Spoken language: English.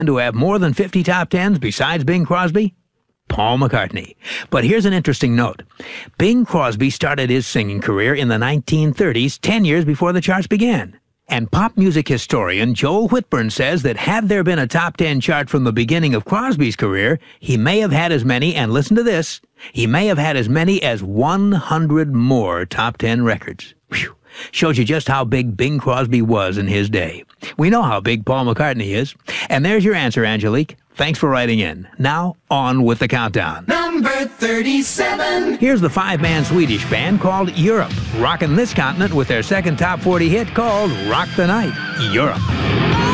to have more than 50 top tens besides Bing Crosby? Paul McCartney. But here's an interesting note. Bing Crosby started his singing career in the 1930s, 10 years before the charts began. And pop music historian Joel Whitburn says that had there been a top 10 chart from the beginning of Crosby's career, he may have had as many, and listen to this, he may have had as many as 100 more top 10 records. Whew. Shows you just how big Bing Crosby was in his day. We know how big Paul McCartney is. And there's your answer, Angelique. Thanks for writing in. Now, on with the countdown. Number 37. Here's the five-man Swedish band called Europe, rocking this continent with their second top 40 hit called Rock the Night, Europe.